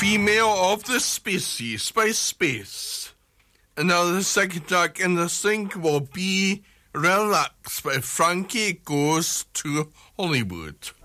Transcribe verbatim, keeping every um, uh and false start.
Female of the Species by Space. And now the second track in the sync will be Relax by Frankie Goes to Hollywood.